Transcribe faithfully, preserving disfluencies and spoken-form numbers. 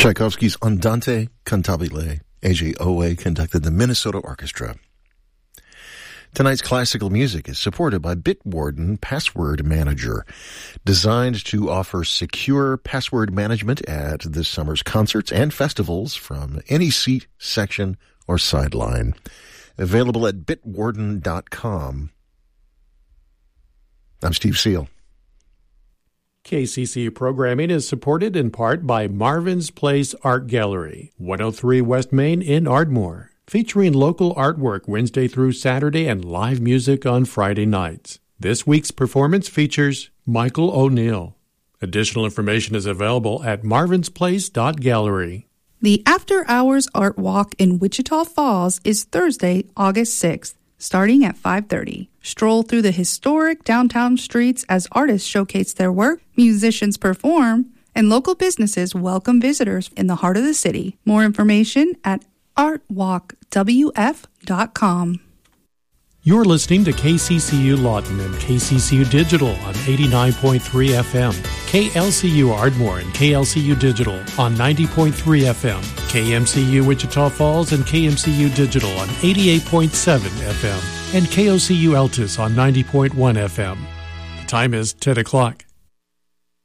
Tchaikovsky's Andante Cantabile. A J Owe conducted the Minnesota Orchestra. Tonight's classical music is supported by Bitwarden Password Manager, designed to offer secure password management at this summer's concerts and festivals from any seat, section, or sideline. Available at bitwarden dot com. I'm Steve Seal. K C C U programming is supported in part by Marvin's Place Art Gallery, one oh three West Main in Ardmore, featuring local artwork Wednesday through Saturday and live music on Friday nights. This week's performance features Michael O'Neill. Additional information is available at marvins place dot gallery. The After Hours Art Walk in Wichita Falls is Thursday, August sixth, starting at five thirty. Stroll through the historic downtown streets as artists showcase their work, musicians perform, and local businesses welcome visitors in the heart of the city. More information at art walk w f dot com. You're listening to K C C U Lawton and K C C U Digital on eighty-nine point three F M, K L C U Ardmore and K L C U Digital on ninety point three F M, K M C U Wichita Falls and K M C U Digital on eighty-eight point seven F M, and K O C U Altus on ninety point one F M. The time is ten o'clock.